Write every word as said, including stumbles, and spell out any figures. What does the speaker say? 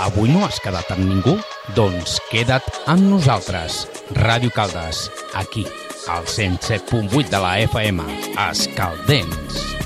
Avui no has quedat amb ningú? Doncs queda't amb nosaltres. Ràdio Caldes, aquí, al cent set punt vuit de la F M. Escaldents.